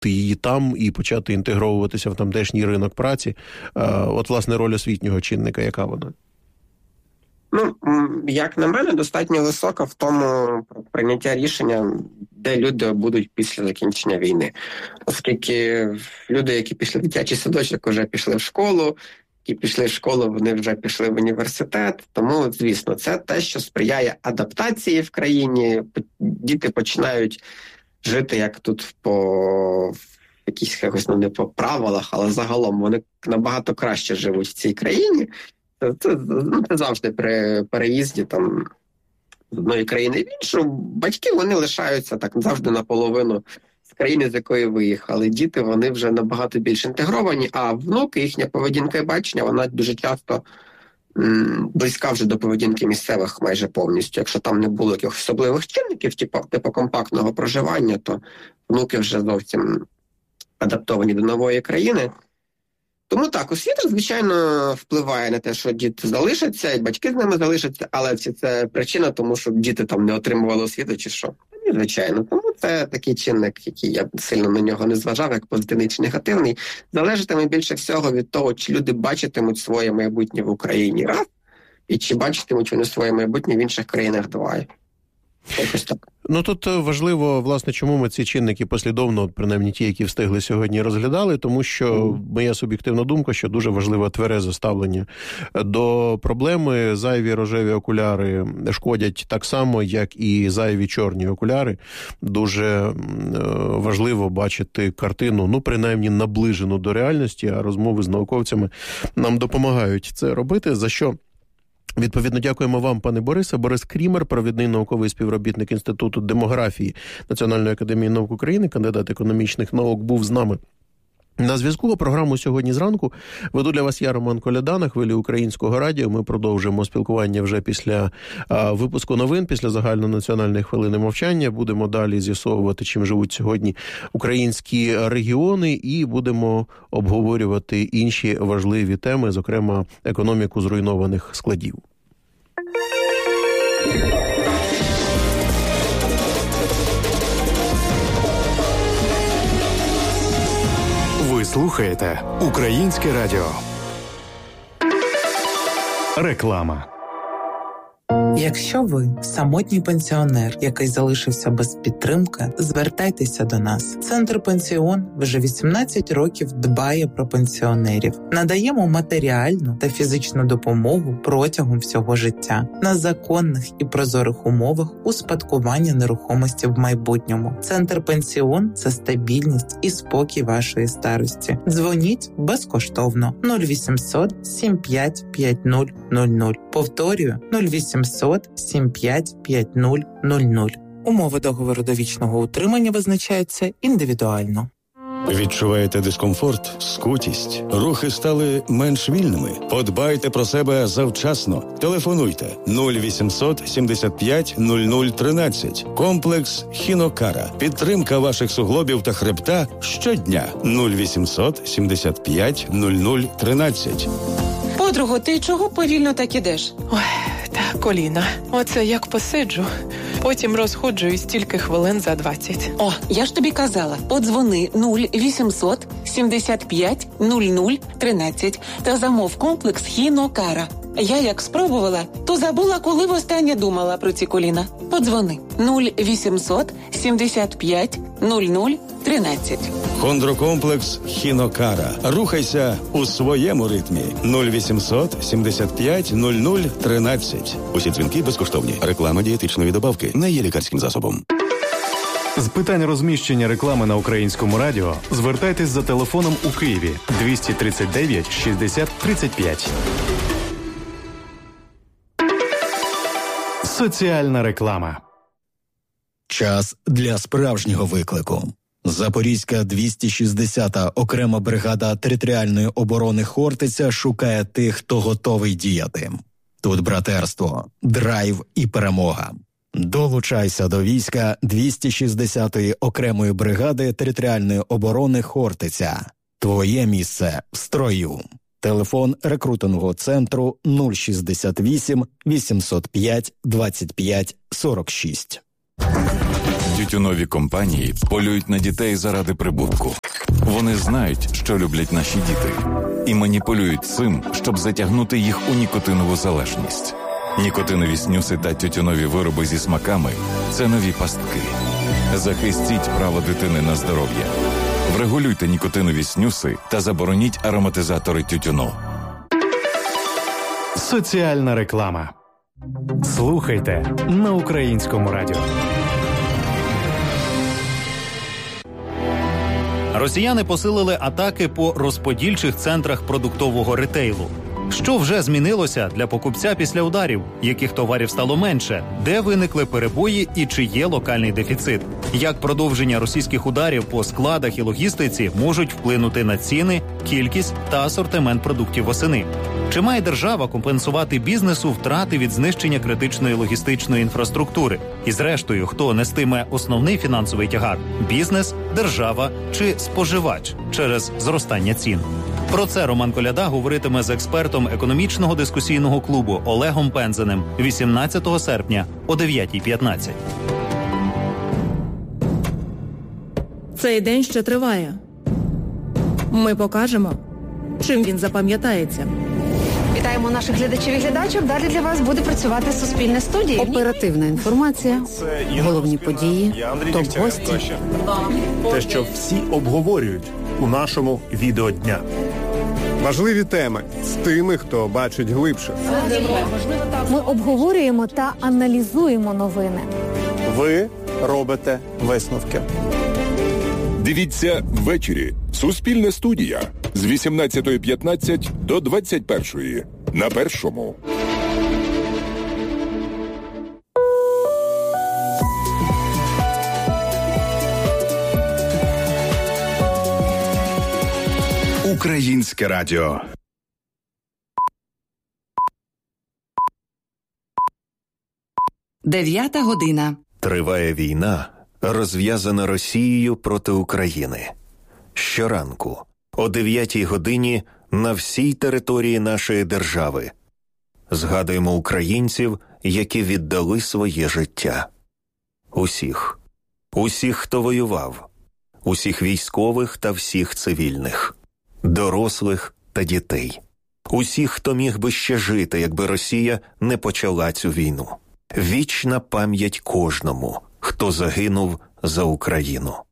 здобути її там і почати інтегровуватися в тамтешній ринок праці. От, власне, роль освітнього чинника, яка вона? Ну, як на мене, достатньо висока в тому прийняття рішення, де люди будуть після закінчення війни. Оскільки люди, які пішли в дитячий садочок, вже пішли в школу, які пішли в школу, вони вже пішли в університет. Тому, звісно, це те, що сприяє адаптації в країні. Діти починають жити як тут по якихось, не по правилах, але загалом вони набагато краще живуть в цій країні. Це завжди при переїзді там з одної країни в іншу. Батьки, вони лишаються так завжди наполовину з країни, з якої виїхали. Діти, вони вже набагато більш інтегровані, а внуки, їхня поведінка і бачення, вона дуже часто близька вже до поведінки місцевих майже повністю. Якщо там не було якихось особливих чинників, типу компактного проживання, то внуки вже зовсім адаптовані до нової країни. Тому так, освіта, звичайно, впливає на те, що діти залишаться, і батьки з ними залишаться, але чи це причина, тому що діти там не отримували освіту, чи що? Ні, звичайно. Тому це такий чинник, який я сильно на нього не зважав, як позитивний чи негативний. Залежатиме більше всього від того, чи люди бачитимуть своє майбутнє в Україні, раз, і чи бачитимуть вони своє майбутнє в інших країнах, два. Якось так. Ну, тут важливо, власне, чому ми ці чинники послідовно, принаймні ті, які встигли сьогодні, розглядали, тому що моя суб'єктивна думка, що дуже важливе тверезе ставлення до проблеми. Зайві рожеві окуляри шкодять так само, як і зайві чорні окуляри. Дуже важливо бачити картину, ну, принаймні, наближену до реальності, а розмови з науковцями нам допомагають це робити, за що відповідно дякуємо вам, пане Борисе. Борис Крімер, провідний науковий співробітник Інституту демографії Національної академії наук України, кандидат економічних наук, був з нами на зв'язку. Програму «Сьогодні зранку» веду для вас я, Роман Коляда, на хвилі Українського радіо. Ми продовжимо спілкування вже після випуску новин, після загальнонаціональної хвилини мовчання. Будемо далі з'ясовувати, чим живуть сьогодні українські регіони, і будемо обговорювати інші важливі теми, зокрема економіку зруйнованих складів. Ви слухаєте Українське радіо. Реклама. Якщо ви самотній пенсіонер, який залишився без підтримки, звертайтеся до нас. Центр «Пенсіон» вже 18 років дбає про пенсіонерів. Надаємо матеріальну та фізичну допомогу протягом всього життя на законних і прозорих умовах успадкування нерухомості в майбутньому. Центр «Пенсіон» – це стабільність і спокій вашої старості. Дзвоніть безкоштовно 0800 75 5000. Повторюю, 0800 75 5000. Умови договору довічного утримання визначаються індивідуально. Відчуваєте дискомфорт, скутість? Рухи стали менш вільними? Подбайте про себе завчасно. Телефонуйте 0800 75 0013. Комплекс «Хінокара». Підтримка ваших суглобів та хребта щодня. 0800 75 0013. Подруго, ти чого повільно так ідеш? Ой, та коліна. Оце як посиджу. Потім розходжуюсь тільки хвилин за 20. О, я ж тобі казала, подзвони 0800 75 0013 та замов комплекс «Хінокара». Я як спробувала, то забула, коли востаннє думала про ці коліна. Подзвони 0800 75 0013. Хондрокомплекс «Хінокара». Рухайся у своєму ритмі. 0800 75 0013. Усі дзвінки безкоштовні. Реклама дієтичної добавки не є лікарським засобом. З питань розміщення реклами на Українському радіо звертайтесь за телефоном у Києві 239 60 35. Соціальна реклама. Час для справжнього виклику. Запорізька 260-та окрема бригада територіальної оборони «Хортиця» шукає тих, хто готовий діяти. Тут братерство, драйв і перемога. Долучайся до війська 260-ї окремої бригади територіальної оборони «Хортиця». Твоє місце в строю. Телефон рекрутингового центру 068 805 25 46. Тютюнові компанії полюють на дітей заради прибутку. Вони знають, що люблять наші діти, і маніпулюють цим, щоб затягнути їх у нікотинову залежність. Нікотинові снюси та тютюнові вироби зі смаками – це нові пастки. Захистіть право дитини на здоров'я. Врегулюйте нікотинові снюси та забороніть ароматизатори тютюну. Соціальна реклама. Слухайте на Українському радіо. Росіяни посилили атаки по розподільчих центрах продуктового ретейлу. Що вже змінилося для покупця після ударів? Яких товарів стало менше? Де виникли перебої і чи є локальний дефіцит? Як продовження російських ударів по складах і логістиці можуть вплинути на ціни, кількість та асортимент продуктів восени? Чи має держава компенсувати бізнесу втрати від знищення критичної логістичної інфраструктури? І зрештою, хто нестиме основний фінансовий тягар – бізнес, держава чи споживач через зростання цін? Про це Роман Коляда говоритиме з експертом економічного дискусійного клубу Олегом Пензеним 18 серпня о 9:15. Цей день ще триває. Ми покажемо, чим він запам'ятається. Вітаємо наших глядачів і глядачок. Далі для вас буде працювати Суспільне студія. Оперативна інформація, головні події, топ-гості. Те, що всі обговорюють у нашому відеодня. Важливі теми з тими, хто бачить глибше. Ми обговорюємо та аналізуємо новини. Ви робите висновки. Дивіться ввечері. Суспільне студія з 18:15 до 21:00 на Першому. Українське радіо. Дев'ята година. Триває війна, розв'язана Росією проти України. Щоранку, о 9-й годині, на всій території нашої держави згадуємо українців, які віддали своє життя. Усіх. Усіх, хто воював. Усіх військових та всіх цивільних. Дорослих та дітей. Усіх, хто міг би ще жити, якби Росія не почала цю війну. Вічна пам'ять кожному, хто загинув за Україну.